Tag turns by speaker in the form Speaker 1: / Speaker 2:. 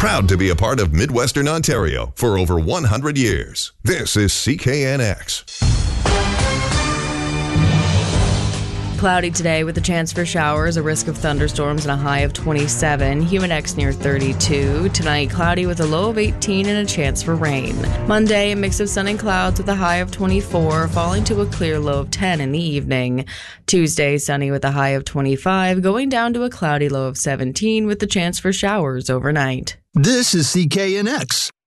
Speaker 1: Proud to be a part of Midwestern Ontario for over 100 years. This is CKNX.
Speaker 2: Cloudy today with a chance for showers, a risk of thunderstorms, and a high of 27. Humid X near 32. Tonight, cloudy with a low of 18 and a chance for rain. Monday, a mix of sun and clouds with a high of 24, falling to a clear low of 10 in the evening. Tuesday, sunny with a high of 25, going down to a cloudy low of 17 with the chance for showers overnight.
Speaker 3: This is CKNX.